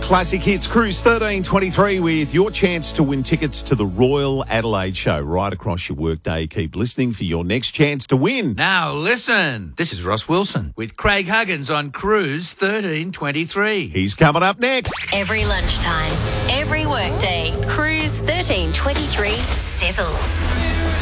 Classic Hits Cruise 1323 with your chance to win tickets to the Royal Adelaide Show right across your workday. Keep listening for your next chance to win. Now listen, this is Ross Wilson with Craig Huggins on Cruise 1323. He's coming up next. Every lunchtime, every workday, Cruise 1323 sizzles.